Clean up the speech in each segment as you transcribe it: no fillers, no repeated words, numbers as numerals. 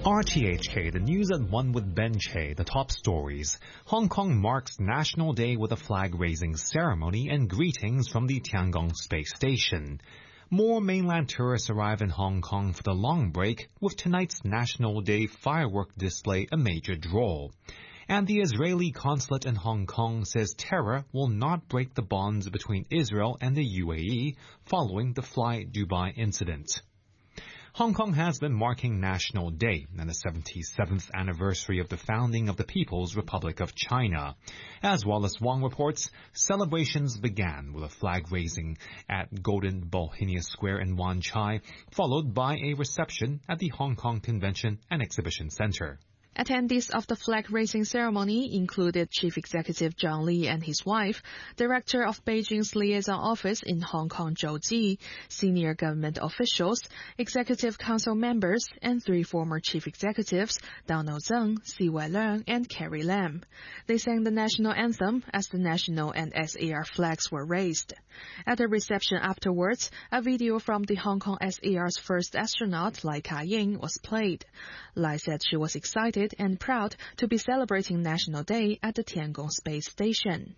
RTHK, the news at 1 with Ben Che, the top stories. Hong Kong marks National Day with a flag-raising ceremony and greetings from the Tiangong Space Station. More mainland tourists arrive in Hong Kong for the long break, with tonight's National Day firework display a major draw. And the Israeli consulate in Hong Kong says terror will not break the bonds between Israel and the UAE following the Fly Dubai incident. Hong Kong has been marking National Day and the 77th anniversary of the founding of the People's Republic of China. As Wallace Wong reports, celebrations began with a flag raising at Golden Bauhinia Square in Wan Chai, followed by a reception at the Hong Kong Convention and Exhibition Center. Attendees of the flag-raising ceremony included Chief Executive Zhang Li and his wife, Director of Beijing's Liaison Office in Hong Kong Zhou Ji, senior government officials, Executive Council members, and 3 former Chief Executives, Donald Tseng, Si Weileng, and Carrie Lam. They sang the national anthem as the national and SAR flags were raised. At the reception afterwards, a video from the Hong Kong SAR's first astronaut, Lai Ka-ying, was played. Lai said she was excited and proud to be celebrating National Day at the Tiangong Space Station.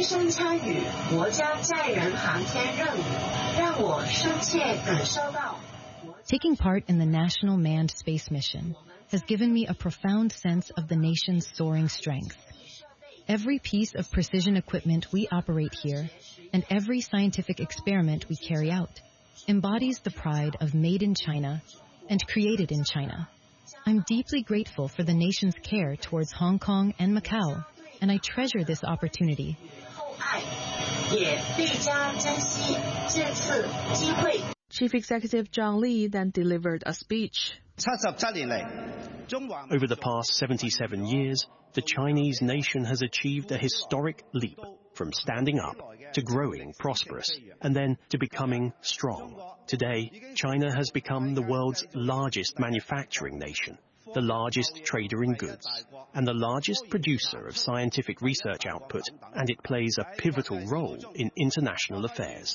Taking part in the National Manned Space Mission has given me a profound sense of the nation's soaring strength. Every piece of precision equipment we operate here and every scientific experiment we carry out embodies the pride of made in China and created in China. I'm deeply grateful for the nation's care towards Hong Kong and Macau, and I treasure this opportunity. Chief Executive Zhang Li then delivered a speech. Over the past 77 years, the Chinese nation has achieved a historic leap from standing up to growing prosperous and then to becoming strong. Today, China has become the world's largest manufacturing nation, the largest trader in goods, and the largest producer of scientific research output, and it plays a pivotal role in international affairs.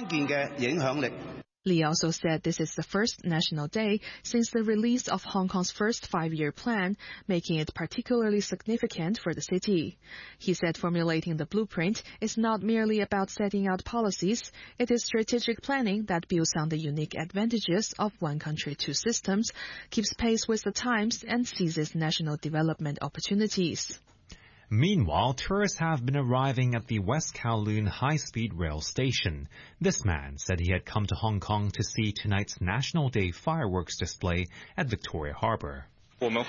Li also said this is the first National Day since the release of Hong Kong's first 5-year plan, making it particularly significant for the city. He said formulating the blueprint is not merely about setting out policies, it is strategic planning that builds on the unique advantages of one country, 2 systems, keeps pace with the times, and seizes national development opportunities. Meanwhile, tourists have been arriving at the West Kowloon high-speed rail station. This man said he had come to Hong Kong to see tonight's National Day fireworks display at Victoria Harbour. We will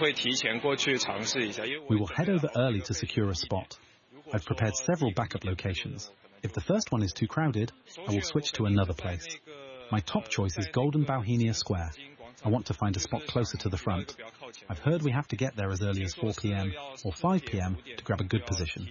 head over early to secure a spot. I've prepared several backup locations. If the first one is too crowded, I will switch to another place. My top choice is Golden Bauhinia Square. I want to find a spot closer to the front. I've heard we have to get there as early as 4 p.m. or 5 p.m. to grab a good position.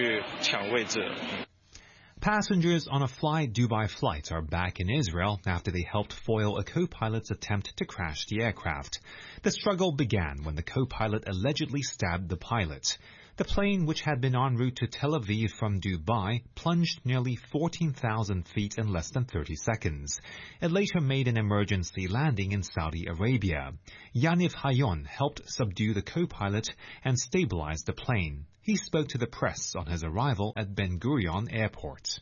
Passengers on a Fly Dubai flight are back in Israel after they helped foil a co-pilot's attempt to crash the aircraft. The struggle began when the co-pilot allegedly stabbed the pilot. The plane, which had been en route to Tel Aviv from Dubai, plunged nearly 14,000 feet in less than 30 seconds. It later made an emergency landing in Saudi Arabia. Yaniv Hayon helped subdue the co-pilot and stabilize the plane. He spoke to the press on his arrival at Ben Gurion Airport.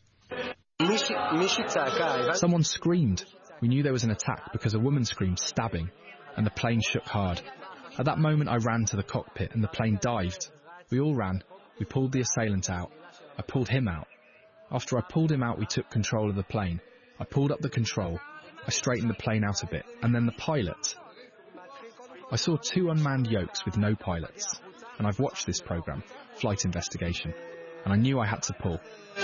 Someone screamed. We knew there was an attack because a woman screamed stabbing, and the plane shook hard. At that moment I ran to the cockpit and the plane dived. We all ran. We pulled the assailant out. I pulled him out. After I pulled him out, we took control of the plane. I pulled up the control. I straightened the plane out a bit. And then the pilot. I saw 2 unmanned yokes with no pilots. And I've watched this program, Flight Investigation. And I knew I had to pull.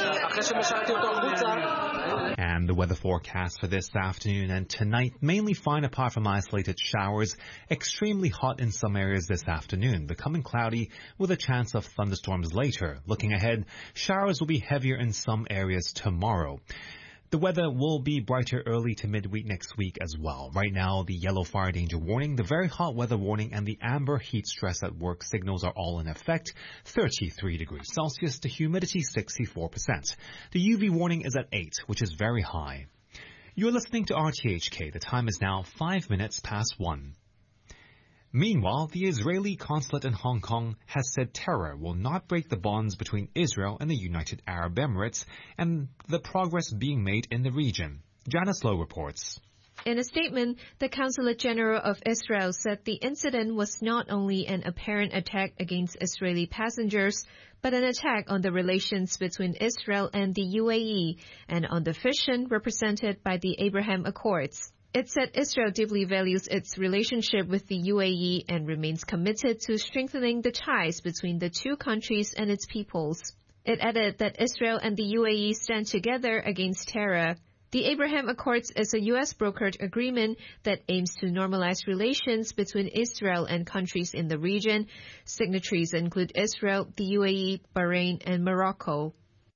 And the weather forecast for this afternoon and tonight, mainly fine apart from isolated showers, extremely hot in some areas this afternoon, becoming cloudy with a chance of thunderstorms later. Looking ahead, showers will be heavier in some areas tomorrow. The weather will be brighter early to midweek next week as well. Right now, the yellow fire danger warning, the very hot weather warning, and the amber heat stress at work signals are all in effect. 33 degrees Celsius, the humidity 64%. The UV warning is at 8, which is very high. You're listening to RTHK. The time is now 5 minutes past 1. Meanwhile, the Israeli consulate in Hong Kong has said terror will not break the bonds between Israel and the United Arab Emirates and the progress being made in the region. Janice Lowe reports. In a statement, the Consulate General of Israel said the incident was not only an apparent attack against Israeli passengers, but an attack on the relations between Israel and the UAE and on the vision represented by the Abraham Accords. It said Israel deeply values its relationship with the UAE and remains committed to strengthening the ties between the two countries and its peoples. It added that Israel and the UAE stand together against terror. The Abraham Accords is a U.S.-brokered agreement that aims to normalize relations between Israel and countries in the region. Signatories include Israel, the UAE, Bahrain, and Morocco.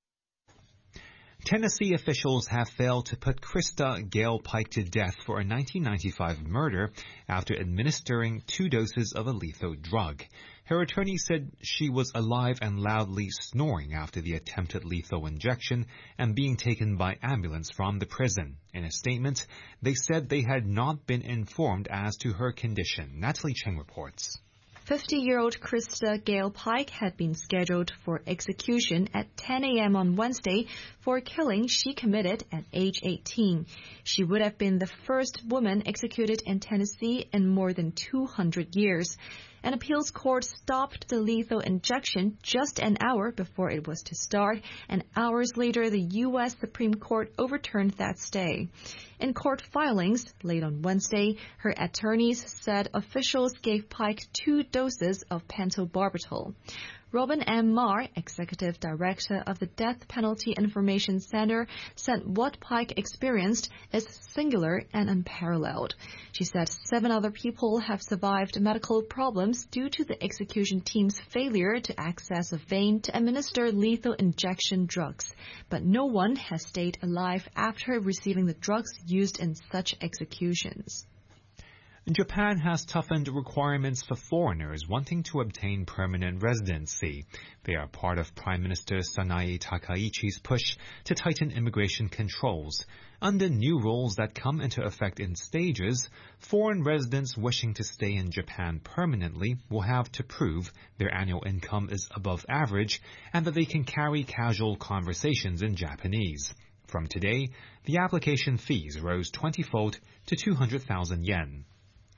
Tennessee officials have failed to put Krista Gale Pike to death for a 1995 murder after administering 2 doses of a lethal drug. Her attorney said she was alive and loudly snoring after the attempted lethal injection and being taken by ambulance from the prison. In a statement, they said they had not been informed as to her condition. Natalie Cheng reports. 50-year-old Krista Gale Pike had been scheduled for execution at 10 a.m. on Wednesday for a killing she committed at age 18. She would have been the first woman executed in Tennessee in more than 200 years. An appeals court stopped the lethal injection just an hour before it was to start, and hours later the U.S. Supreme Court overturned that stay. In court filings late on Wednesday, her attorneys said officials gave Pike 2 doses of pentobarbital. Robin M. Marr, executive director of the Death Penalty Information Center, said what Pike experienced is singular and unparalleled. She said 7 other people have survived medical problems due to the execution team's failure to access a vein to administer lethal injection drugs, but no one has stayed alive after receiving the drugs used in such executions. Japan has toughened requirements for foreigners wanting to obtain permanent residency. They are part of Prime Minister Sanae Takaichi's push to tighten immigration controls. Under new rules that come into effect in stages, foreign residents wishing to stay in Japan permanently will have to prove their annual income is above average and that they can carry casual conversations in Japanese. From today, the application fees rose 20-fold to 200,000 yen.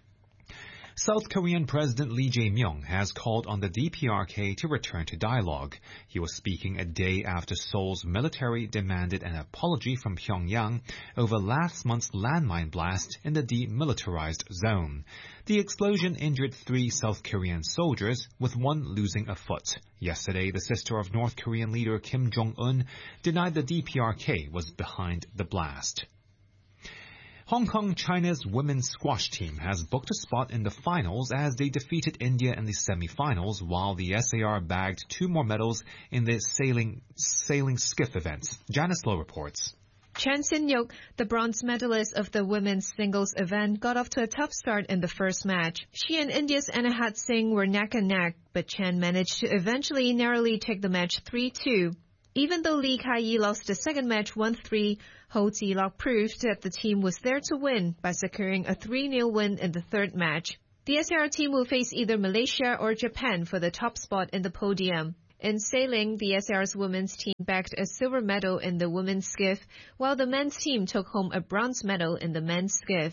South Korean President Lee Jae-myung has called on the DPRK to return to dialogue. He was speaking a day after Seoul's military demanded an apology from Pyongyang over last month's landmine blast in the demilitarized zone. The explosion injured 3 South Korean soldiers, with 1 losing a foot. Yesterday, the sister of North Korean leader Kim Jong-un denied the DPRK was behind the blast. Hong Kong China's women's squash team has booked a spot in the finals as they defeated India in the semi-finals, while the SAR bagged 2 more medals in the sailing skiff events. Janice Lowe reports. Chan Sin-yuk, the bronze medalist of the women's singles event, got off to a tough start in the first match. She and India's Anahat Singh were neck and neck, but Chan managed to eventually narrowly take the match 3-2. Even though Lee Kai-yi lost the second match 1-3, Ho Ji-lok proved that the team was there to win by securing a 3-0 win in the third match. The SAR team will face either Malaysia or Japan for the top spot in the podium. In sailing, the SAR's women's team bagged a silver medal in the women's skiff, while the men's team took home a bronze medal in the men's skiff.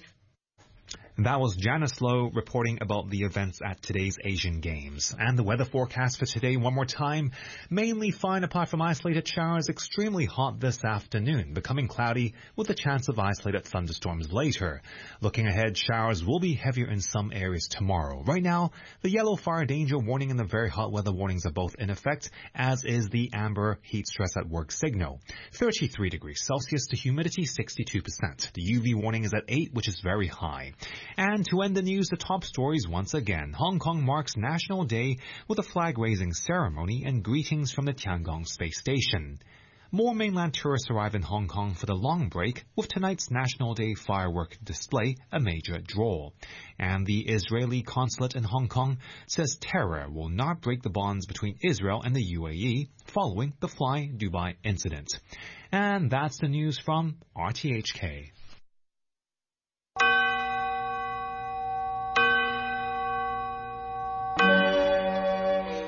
That was Janice Lowe reporting about the events at today's Asian Games. And the weather forecast for today, one more time. Mainly fine apart from isolated showers, extremely hot this afternoon, becoming cloudy with a chance of isolated thunderstorms later. Looking ahead, showers will be heavier in some areas tomorrow. Right now, the yellow fire danger warning and the very hot weather warnings are both in effect, as is the amber heat stress at work signal. 33 degrees Celsius, the humidity 62%. The UV warning is at 8, which is very high. And to end the news, the top stories once again. Hong Kong marks National Day with a flag-raising ceremony and greetings from the Tiangong Space Station. More mainland tourists arrive in Hong Kong for the long break, with tonight's National Day firework display a major draw. And the Israeli consulate in Hong Kong says terror will not break the bonds between Israel and the UAE following the Fly Dubai incident. And that's the news from RTHK.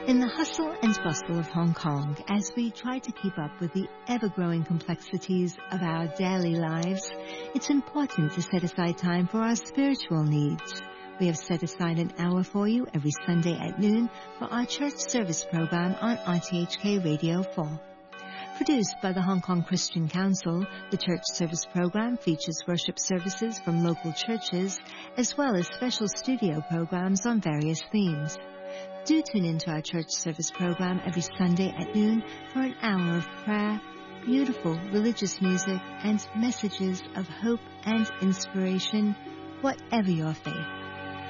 In the hustle and bustle of Hong Kong, as we try to keep up with the ever-growing complexities of our daily lives, it's important to set aside time for our spiritual needs. We have set aside an hour for you every Sunday at noon for our church service program on RTHK Radio 4. Produced by the Hong Kong Christian Council, the church service program features worship services from local churches, as well as special studio programs on various themes. Do tune into our church service program every Sunday at noon for an hour of prayer, beautiful religious music, and messages of hope and inspiration, whatever your faith.